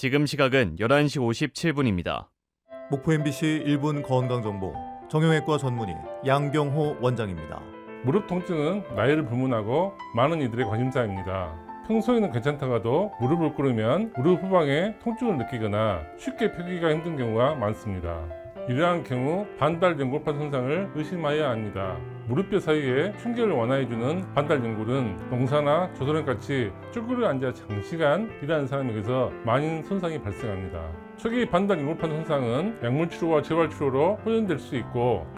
지금 시각은 11시 57분입니다. 목포 MBC 1분 건강정보 정형외과 전문의 양경호 원장입니다. 무릎 통증은 나이를 불문하고 많은 이들의 관심사입니다. 평소에는 괜찮다가도 무릎을 꿇으면 무릎 후방에 통증을 느끼거나 쉽게 펴기가 힘든 경우가 많습니다. 이러한 경우 반달 연골판 손상을 의심해야 합니다. 무릎뼈 사이에 충격을 완화해주는 반달 연골은 농사나 조선원같이 쭈그려 앉아 장시간 일하는 사람에게서 많은 손상이 발생합니다. 초기 반달 연골판 손상은 약물 치료와 재활 치료로 호전될 수 있고